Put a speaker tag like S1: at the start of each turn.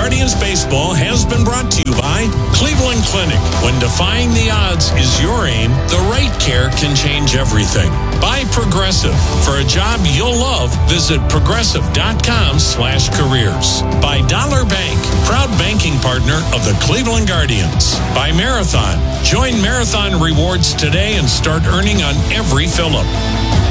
S1: Guardians Baseball has been brought to you by Cleveland Clinic. When defying the odds is your aim, the right care can change everything. By Progressive. For a job you'll love, visit progressive.com/careers. By Dollar Bank, proud banking partner of the Cleveland Guardians. By Marathon. Join Marathon Rewards today and start earning on every fill-up.